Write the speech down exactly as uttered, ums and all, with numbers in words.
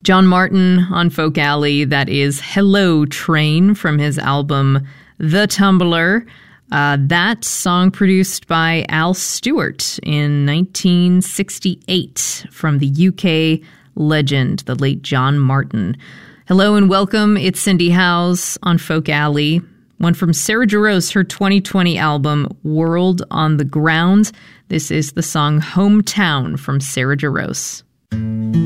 John Martyn on Folk Alley. That is Hello Train from his album The Tumbler. Uh, that song produced by Al Stewart in nineteen sixty-eight from the U K legend, the late John Martyn. Hello and welcome. It's Cindy Howes on Folk Alley. One from Sarah Jarosz, her twenty twenty album, World on the Ground. This is the song Hometown from Sarah Jarosz.